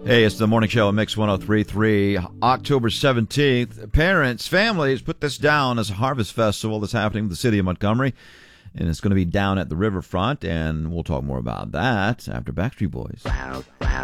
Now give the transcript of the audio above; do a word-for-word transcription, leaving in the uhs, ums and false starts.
Hey, it's the morning show at Mix one oh three point three, October seventeenth. Parents, families, put this down as a harvest festival that's happening in the city of Montgomery. And it's going to be down at the riverfront, and we'll talk more about that after Backstreet Boys.